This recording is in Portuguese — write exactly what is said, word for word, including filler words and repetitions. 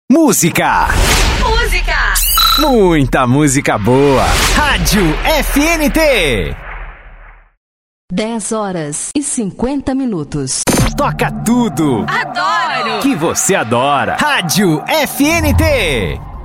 Música. Música. Muita música boa. Rádio F N T. dez horas e cinquenta minutos. Toca tudo. Adoro. Que você adora. Rádio F N T.